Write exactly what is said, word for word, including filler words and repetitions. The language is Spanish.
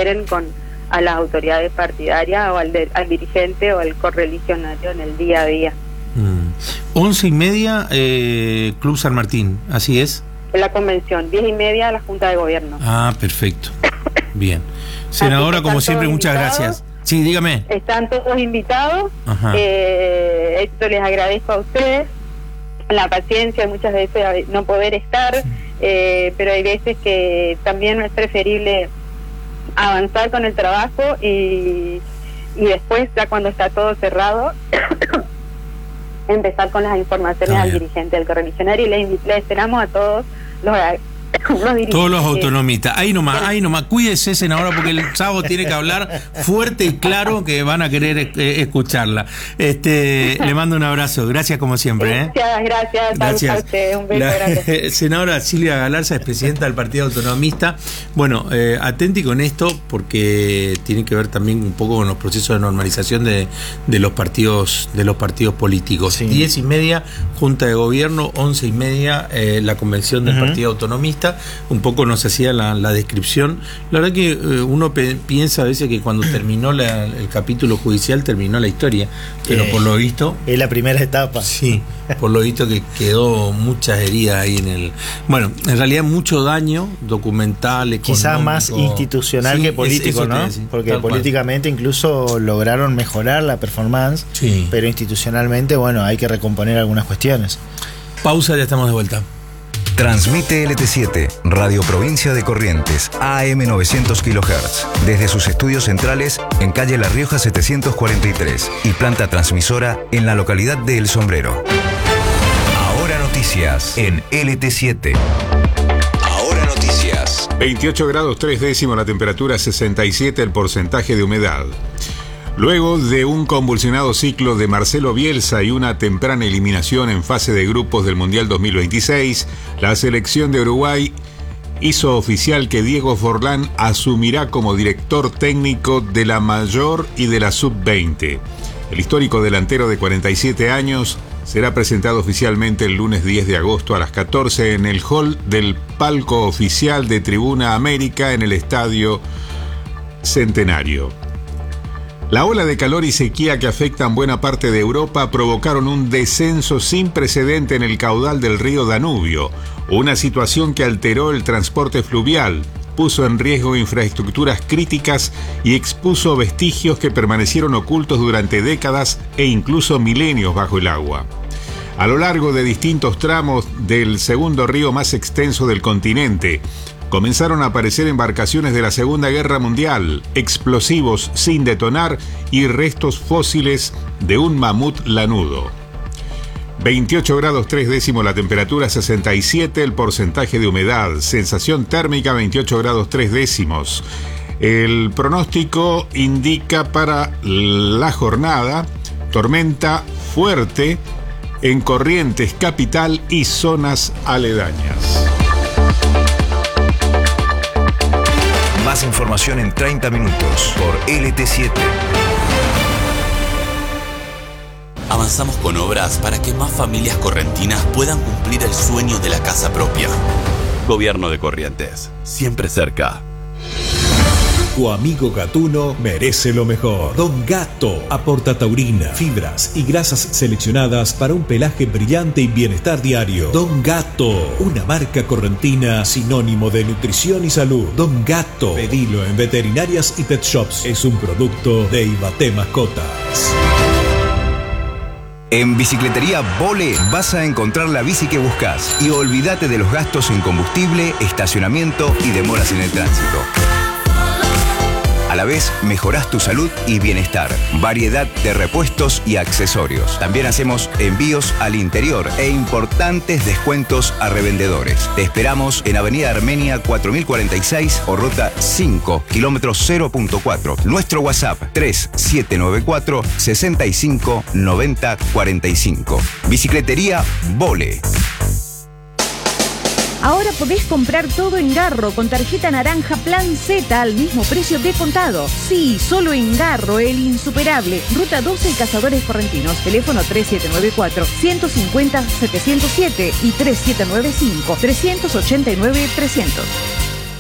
reiteren con a las autoridades partidarias o al, de, al dirigente o al correligionario en el día a día. Mm. Once y media, eh, Club San Martín, ¿así es? La convención, diez y media la Junta de Gobierno. Ah, perfecto. Bien. Senadora, como siempre, muchas gracias. Sí, dígame. Están todos invitados. Eh, esto les agradezco a ustedes. La paciencia, muchas veces no poder estar, eh, pero hay veces que también es preferible avanzar con el trabajo y, y después, ya cuando está todo cerrado, empezar con las informaciones al dirigente del correligionario, y les, les esperamos a todos los, los todos los autonomistas. Ahí nomás, ahí nomás, cuídese, senadora, porque el sábado tiene que hablar fuerte y claro, que van a querer eh, escucharla. Este, le mando un abrazo, gracias como siempre. ¿eh? Gracias, gracias, gracias. A usted, un beso La, grande. Senadora Silvia Galarza es presidenta del Partido Autonomista. Bueno, eh, atenti con esto, porque tiene que ver también un poco con los procesos de normalización de, de los partidos, de los partidos políticos. Sí. Diez y media, Junta de Gobierno, once y media, eh, la convención del uh-huh. Partido Autonomista. Un poco nos hacía la, la descripción. La verdad que eh, uno pe- piensa a veces que cuando terminó la, el capítulo judicial terminó la historia, pero eh, por lo visto es la primera etapa. Sí, por lo visto que quedó muchas heridas ahí en el. Bueno, en realidad mucho daño documental, económico. Quizás más institucional sí, que político, es, ¿no? Decir, porque políticamente cual. incluso lograron mejorar la performance, sí. pero institucionalmente, bueno, hay que recomponer algunas cuestiones. Pausa, ya estamos de vuelta. Transmite L T siete, Radio Provincia de Corrientes, A M novecientos kilohertz, desde sus estudios centrales en calle La Rioja setecientos cuarenta y tres y planta transmisora en la localidad de El Sombrero. Ahora noticias en L T siete. Ahora noticias. veintiocho grados tres décimos la temperatura, sesenta y siete el porcentaje de humedad. Luego de un convulsionado ciclo de Marcelo Bielsa y una temprana eliminación en fase de grupos del Mundial dos mil veintiséis, la selección de Uruguay hizo oficial que Diego Forlán asumirá como director técnico de la mayor y de la sub veinte. El histórico delantero de cuarenta y siete años será presentado oficialmente el lunes diez de agosto a las catorce en el hall del palco oficial de Tribuna América en el Estadio Centenario. La ola de calor y sequía que afectan buena parte de Europa provocaron un descenso sin precedente en el caudal del río Danubio, una situación que alteró el transporte fluvial, puso en riesgo infraestructuras críticas y expuso vestigios que permanecieron ocultos durante décadas e incluso milenios bajo el agua. A lo largo de distintos tramos del segundo río más extenso del continente, comenzaron a aparecer embarcaciones de la Segunda Guerra Mundial, explosivos sin detonar y restos fósiles de un mamut lanudo. veintiocho grados tres décimos la temperatura, sesenta y siete el porcentaje de humedad, sensación térmica veintiocho grados tres décimos. El pronóstico indica para la jornada tormenta fuerte en Corrientes capital y zonas aledañas. Más información en treinta minutos por L T siete. Avanzamos con obras para que más familias correntinas puedan cumplir el sueño de la casa propia. Gobierno de Corrientes, siempre cerca. Tu amigo gatuno merece lo mejor. Don Gato aporta taurina, fibras y grasas seleccionadas para un pelaje brillante y bienestar diario. Don Gato, una marca correntina sinónimo de nutrición y salud. Don Gato, pedilo en veterinarias y pet shops. Es un producto de Ibaté Mascotas. En Bicicletería Vole vas a encontrar la bici que buscas y olvídate de los gastos en combustible, estacionamiento y demoras en el tránsito. A la vez, mejorás tu salud y bienestar. Variedad de repuestos y accesorios. También hacemos envíos al interior e importantes descuentos a revendedores. Te esperamos en Avenida Armenia cuatro mil cuarenta y seis o Ruta cinco, kilómetro cero punto cuatro. Nuestro WhatsApp tres siete nueve cuatro, seis cinco, nueve cero cuatro cinco. Bicicletería Vole. Ahora podés comprar todo en Garro con tarjeta naranja Plan Z al mismo precio de contado. Sí, solo en Garro, el insuperable. Ruta doce y Cazadores Correntinos. Teléfono tres siete nueve cuatro, uno cinco cero, siete cero siete y tres siete nueve cinco, tres ocho nueve, trescientos.